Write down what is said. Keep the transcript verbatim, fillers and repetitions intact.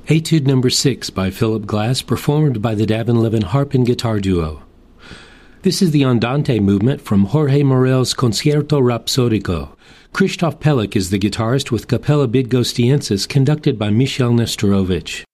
Etude number six by Philip Glass, performed by the Davin Levin Harp and Guitar Duo. This is the Andante movement from Jorge Morel's Concierto Rhapsodico. Krzysztof Pelik is the guitarist with Capella Bydgosztiensis, conducted by Michel Nestorovich.